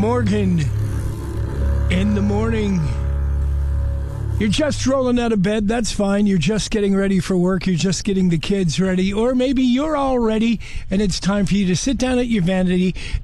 Morgan in the morning. You're just rolling out of bed. That's fine. You're just getting ready for work. You're just getting the kids ready. Or maybe you're all ready and it's time for you to sit down at your vanity